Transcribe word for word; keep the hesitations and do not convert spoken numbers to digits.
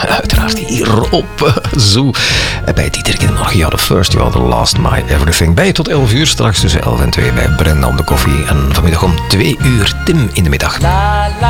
Uiteraard hier op Zoo. Bij Dieter Kindermorgen, ja, the first, you are the last, my everything. Bij tot elf uur, straks tussen elf en twee bij Brenda om de koffie. En vanmiddag om twee uur Tim in de middag.